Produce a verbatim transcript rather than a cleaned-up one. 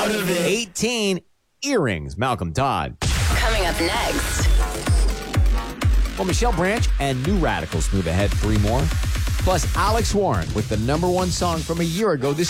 out of it. eighteen, Earrings, Malcolm Todd. Coming up next. Well, Michelle Branch and New Radicals move ahead three more. Plus, Alex Warren with the number one song from a year ago. This